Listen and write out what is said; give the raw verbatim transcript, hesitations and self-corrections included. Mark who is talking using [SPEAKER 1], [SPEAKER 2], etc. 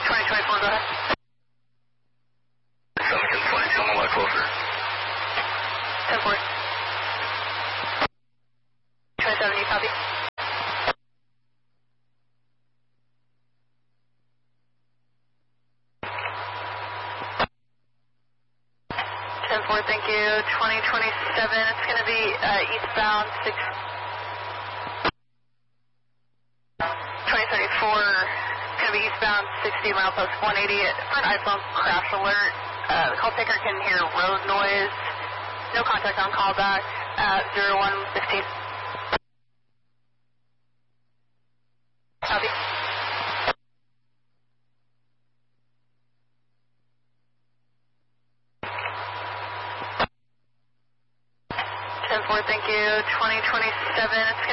[SPEAKER 1] twenty twenty-four, go ahead.
[SPEAKER 2] seven can fly, come a lot closer.
[SPEAKER 1] ten four. twenty-seven, you copy? ten four, thank you. twenty twenty-seven, it's going to be uh, eastbound six. twenty thirty-four, it's going to be eastbound sixty, milepost one eighty for an iPhone crash alert. Uh, the call taker can hear road noise. No contact on callback at zero one fifteen. Copy. ten four, thank you. twenty twenty-seven, it's going